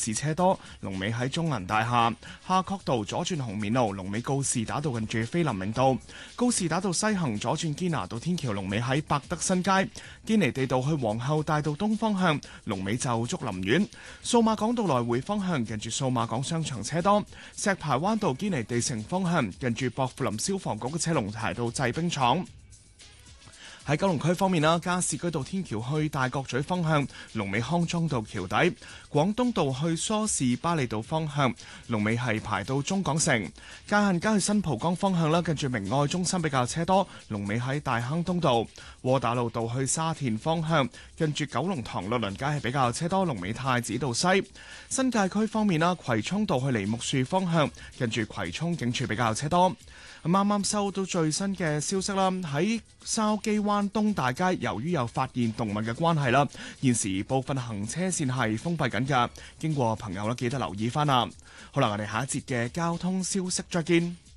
市車多，龍尾喺中銀大廈。夏慤道左轉紅棉路，龍尾告士打道近住菲林明道。告士打道西行左轉堅拿道天橋，龍尾喺百德新街。堅尼地道去皇后大道東方向，龍尾就竹林苑。數碼港道來回方向近住數碼港商場車多。石排灣道堅尼地城方向近住薄扶林消防局嘅車龍排到製冰廠。喺九龍區方面啦，加士居道天橋去大角咀方向，龍尾康莊道橋底；廣東道去梳士巴利道方向，龍尾係排到中港城；界限街去新蒲崗方向啦，近住明愛中心比較車多，龍尾喺大坑東道；窩打老道去沙田方向，近住九龍塘律倫街係比較車多，龍尾太子道西。新界區方面啦，葵涌道去梨木樹方向，近住葵涌警署比較車多。啱啱收到最新嘅消息啦，喺筲箕灣東大街，由於有發現動物嘅關係啦，現時部分行車線係封閉緊㗎，經過朋友咧記得留意翻啦。好啦，我哋下一節嘅交通消息再見。